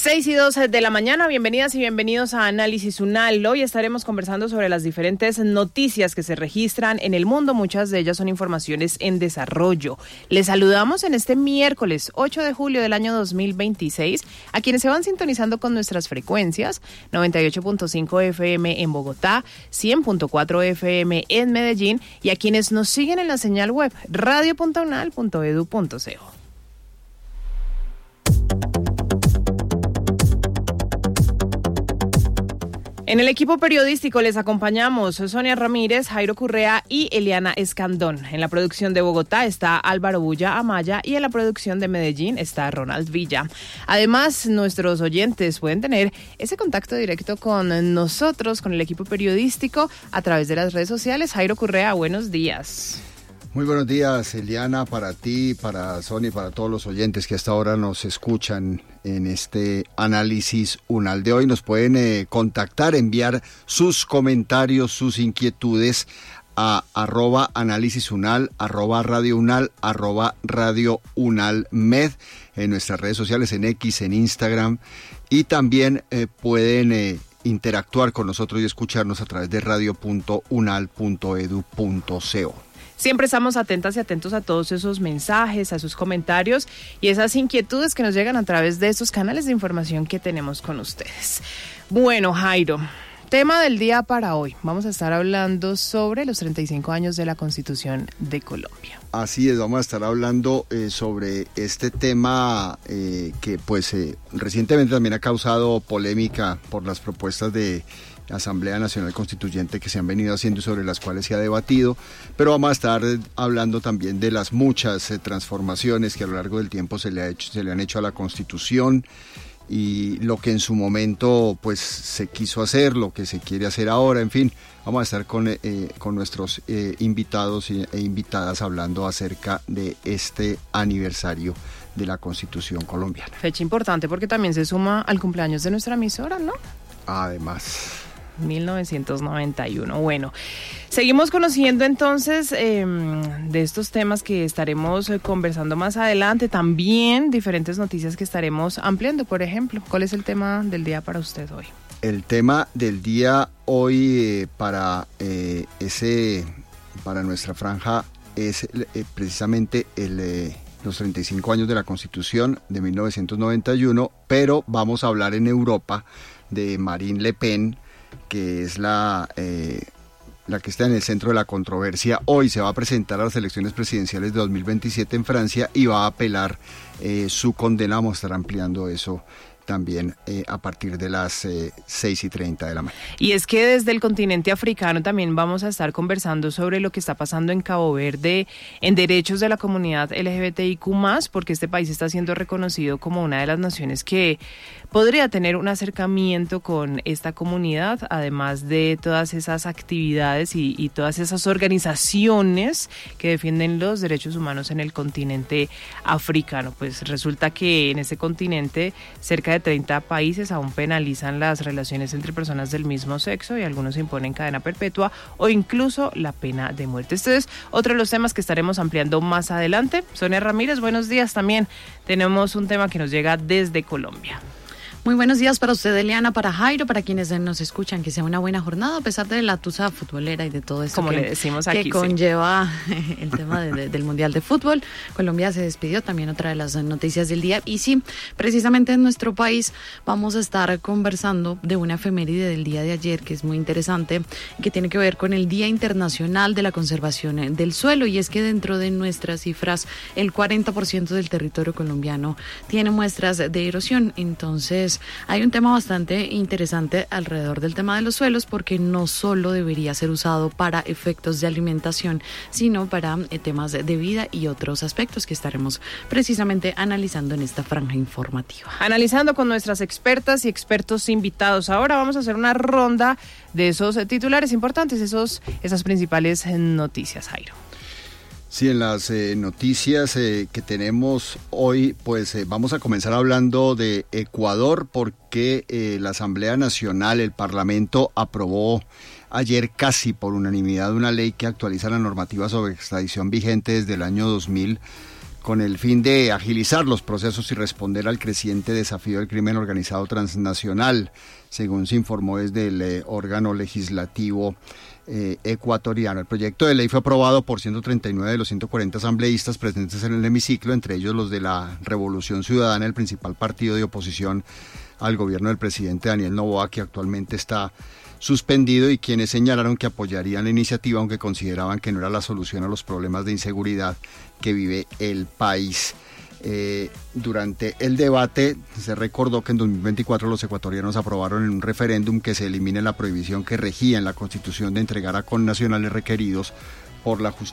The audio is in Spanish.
6:12 de la mañana, bienvenidas y bienvenidos a Análisis UNAL. Hoy estaremos conversando sobre las diferentes noticias que se registran en el mundo. Muchas de ellas son informaciones en desarrollo. Les saludamos en este miércoles 8 de julio del año 2026 a quienes se van sintonizando con nuestras frecuencias 98.5 FM en Bogotá, 100.4 FM en Medellín y a quienes nos siguen en la señal web radio.unal.edu.co. En el equipo periodístico les acompañamos Sonia Ramírez, Jairo Correa y Eliana Escandón. En la producción de Bogotá está Álvaro Bulla Amaya y en la producción de Medellín está Ronald Villa. Además, nuestros oyentes pueden tener ese contacto directo con nosotros, con el equipo periodístico, a través de las redes sociales. Jairo Correa, buenos días. Muy buenos días, Eliana, para ti, para Sonia y para todos los oyentes que hasta ahora nos escuchan en este Análisis UNAL de hoy. Nos pueden contactar, enviar sus comentarios, sus inquietudes a @análisis_unal, @radiounal, @radiounalmed en nuestras redes sociales, en X, en Instagram, y también pueden interactuar con nosotros y escucharnos a través de radio.unal.edu.co. Siempre estamos atentas y atentos a todos esos mensajes, a sus comentarios y esas inquietudes que nos llegan a través de esos canales de información que tenemos con ustedes. Bueno, Jairo, tema del día para hoy. Vamos a estar hablando sobre los 35 años de la Constitución de Colombia. Así es, vamos a estar hablando sobre este tema que pues recientemente también ha causado polémica por las propuestas de Asamblea Nacional Constituyente que se han venido haciendo y sobre las cuales se ha debatido, pero vamos a estar hablando también de las muchas transformaciones que a lo largo del tiempo se le han hecho a la Constitución y lo que en su momento pues se quiso hacer, lo que se quiere hacer ahora, en fin, vamos a estar con nuestros invitados e invitadas hablando acerca de este aniversario de la Constitución colombiana. Fecha importante porque también se suma al cumpleaños de nuestra emisora, ¿no? Además. 1991. Bueno, seguimos conociendo entonces de estos temas que estaremos conversando más adelante, también diferentes noticias que estaremos ampliando. Por ejemplo, ¿cuál es el tema del día para usted hoy? El tema del día hoy para nuestra franja es precisamente los 35 años de la Constitución de 1991, pero vamos a hablar en Europa de Marine Le Pen, que es la que está en el centro de la controversia. Hoy se va a presentar a las elecciones presidenciales de 2027 en Francia y va a apelar su condena. Vamos a estar ampliando eso también a partir de las 6:30 de la mañana. Y es que desde el continente africano también vamos a estar conversando sobre lo que está pasando en Cabo Verde en derechos de la comunidad LGBTIQ+, porque este país está siendo reconocido como una de las naciones que podría tener un acercamiento con esta comunidad, además de todas esas actividades y todas esas organizaciones que defienden los derechos humanos en el continente africano. Pues resulta que en ese continente cerca de 30 países aún penalizan las relaciones entre personas del mismo sexo y algunos imponen cadena perpetua o incluso la pena de muerte. Este es otro de los temas que estaremos ampliando más adelante. Sonia Ramírez, buenos días. También tenemos un tema que nos llega desde Colombia. Muy buenos días para usted, Eliana, para Jairo, para quienes nos escuchan, que sea una buena jornada a pesar de la tusa futbolera y de todo esto como le decimos aquí, que conlleva el tema del Mundial de Fútbol. Colombia se despidió, también otra de las noticias del día. Y sí, precisamente en nuestro país vamos a estar conversando de una efeméride del día de ayer que es muy interesante, que tiene que ver con el Día Internacional de la Conservación del Suelo. Y es que dentro de nuestras cifras, el 40% del territorio colombiano tiene muestras de erosión. Entonces, hay un tema bastante interesante alrededor del tema de los suelos, porque no solo debería ser usado para efectos de alimentación, sino para temas de vida y otros aspectos que estaremos precisamente analizando en esta franja informativa. Analizando con nuestras expertas y expertos invitados. Ahora vamos a hacer una ronda de esos titulares importantes, esas principales noticias, Jairo. Sí, en las noticias que tenemos hoy, pues vamos a comenzar hablando de Ecuador, porque la Asamblea Nacional, el Parlamento, aprobó ayer casi por unanimidad una ley que actualiza la normativa sobre extradición vigente desde el año 2000, con el fin de agilizar los procesos y responder al creciente desafío del crimen organizado transnacional, según se informó desde el órgano legislativo ecuatoriano. El proyecto de ley fue aprobado por 139 de los 140 asambleístas presentes en el hemiciclo, entre ellos los de la Revolución Ciudadana, el principal partido de oposición al gobierno del presidente Daniel Noboa, que actualmente está suspendido, y quienes señalaron que apoyarían la iniciativa, aunque consideraban que no era la solución a los problemas de inseguridad que vive el país. Durante el debate se recordó que en 2024 los ecuatorianos aprobaron en un referéndum que se elimine la prohibición que regía en la Constitución de entregar a connacionales requeridos por la justicia